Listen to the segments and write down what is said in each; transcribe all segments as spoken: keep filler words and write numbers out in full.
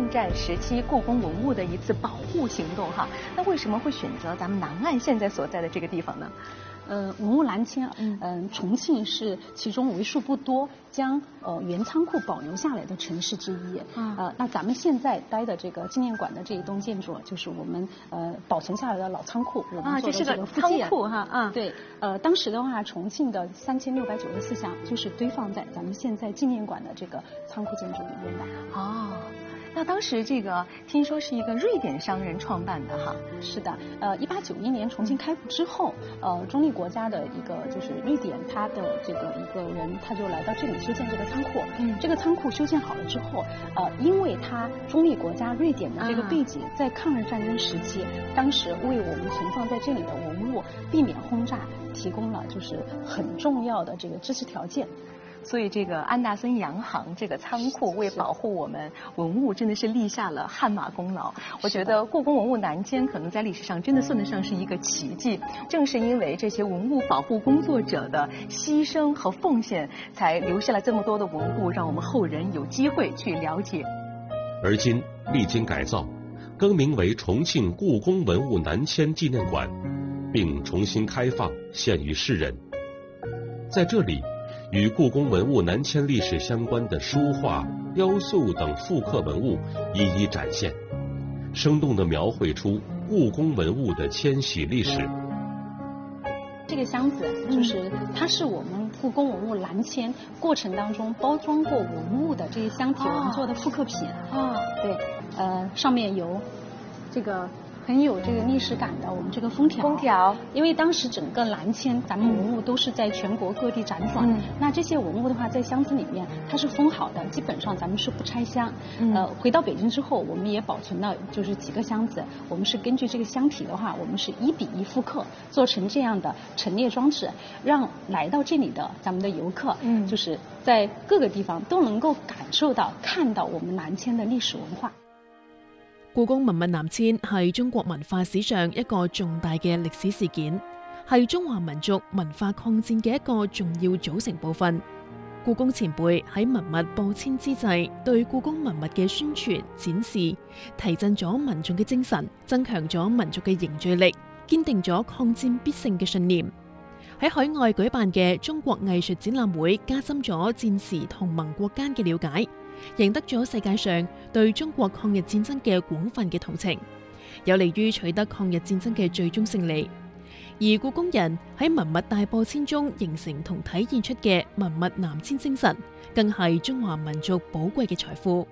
抗战时期故宫文物的一次保护行动哈。那为什么会选择咱们南岸现在所在的这个地方呢？ 呃，文物南迁，嗯、呃，重庆是其中为数不多将呃原仓库保留下来的城市之一。嗯、呃，那咱们现在待的这个纪念馆的这一栋建筑，就是我们呃保存下来的老仓库。我们做的这个复建。 啊，这是个仓库哈。啊， 对。呃，当时的话，重庆的三千六百九十四箱就是堆放在咱们现在纪念馆的这个仓库建筑里面的。 哦。那当时这个听说是一个瑞典商人创办的哈。 是的，呃，一八九一年重庆开埠之后，呃，中立国家的一个就是瑞典，他的这个一个人，他就来到这里修建这个仓库。嗯，这个仓库修建好了之后，呃，因为他中立国家瑞典的这个背景，在抗日战争时期，当时为我们存放在这里的文物避免轰炸，提供了就是很重要的这个支持条件。 所以这个安达森洋行这个仓库为保护我们文物，真的是立下了汗马功劳。我觉得故宫文物南迁可能在历史上真的算得上是一个奇迹。正是因为这些文物保护工作者的牺牲和奉献，才留下了这么多的文物，让我们后人有机会去了解。 而今历经改造，更名为重庆故宫文物南迁纪念馆，并重新开放，现于世人。在这里，与故宫文物南迁历史相关的书画、雕塑等复刻文物一一展现，生动地描绘出故宫文物的迁徙历史。 这个箱子就是它是我们故宫文物南迁过程当中包装过文物的这些箱体，我们做的复刻品。啊，对，呃，上面有这个。很有这个历史感的我们这个封条， 封条，因为当时整个南迁，咱们文物都是在全国各地辗转，嗯、那这些文物的话，在箱子里面它是封好的，基本上咱们是不拆箱。嗯、呃，回到北京之后，我们也保存了就是几个箱子，我们是根据这个箱体的话，我们是一比一复刻，做成这样的陈列装置，让来到这里的咱们的游客，嗯，就是在各个地方都能够感受到、看到我们南迁的历史文化。 故宮文物南遷係中國文化史上一個重大嘅歷史事件，係中華民族文化抗戰嘅一個重要組成部分。故宮前輩喺文物播遷之際，對故宮文物嘅宣傳展示，提振咗民眾嘅精神，增強咗民族嘅凝聚力，堅定咗抗戰必勝嘅信念。喺海外舉辦嘅中國藝術展覽會，加深咗戰時同盟國間嘅了解。贏得咗世界上對中國抗日戰爭嘅廣泛嘅同情，有利於取得抗日戰爭嘅最終勝利。而故宮人喺文物大播遷中形成同體現出嘅文物南遷精神，更係中華民族寶貴嘅財富。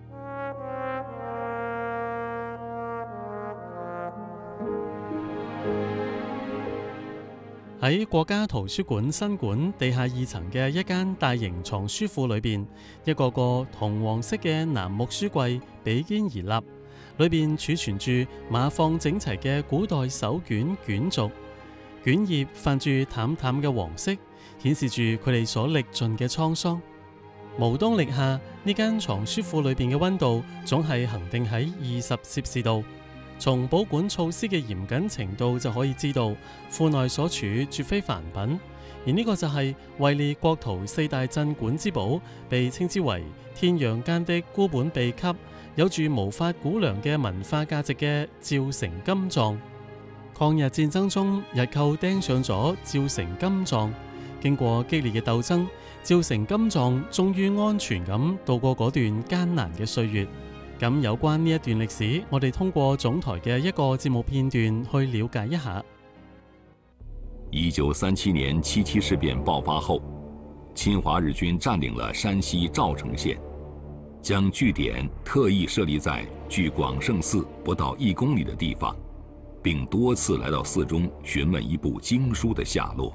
喺國家圖書館新館地下二層嘅一間大型藏書庫裏邊，一個個銅黃色嘅楠木書櫃比肩而立，裏邊儲存住碼放整齊嘅古代手卷卷軸，卷頁泛住淡淡嘅黃色，顯示住佢哋所歷盡嘅滄桑。無冬歷夏，呢間藏書庫裏邊嘅溫度總係恒定喺二十攝氏度。從保管措施嘅嚴謹程度就可以知道，庫內所儲絕非凡品，而呢個就係位列國圖四大鎮館之寶，被稱之為天陽間的孤本秘笈，有住無法估量嘅文化價值嘅趙成金藏。抗日戰爭中，日寇釘上咗趙成金藏，經過激烈嘅鬥爭，趙成金藏終於安全咁度過嗰段艱難嘅歲月。咁有關呢一段歷史，我哋通過總台嘅一個節目片段去了解一下。 一九三七年七七事變爆發後，侵華日軍佔領了山西趙城縣，將據點特意設立在距廣勝寺不到一公里的地方，並多次來到寺中詢問一部經書的下落。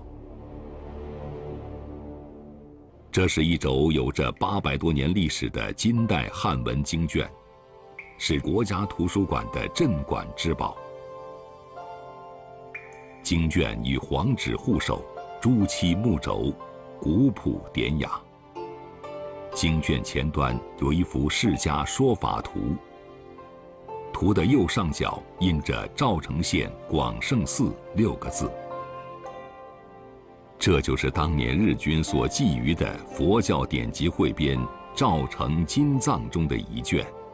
這是一軸有着八百多年歷史的金代漢文經卷，是國家圖書館的鎮館之寶。經卷以黃紙護手，朱漆木軸，古樸典雅。經卷前端有一幅釋迦說法圖，圖的右上角印着趙城縣廣勝寺六個字。這就是當年日軍所覬覦的佛教典籍彙編《趙城金藏》中的一卷。